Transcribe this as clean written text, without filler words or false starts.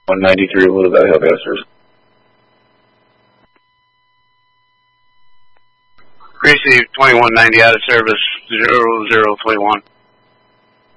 193 Little Valley Health Officers. Received 2190 out of service 0021.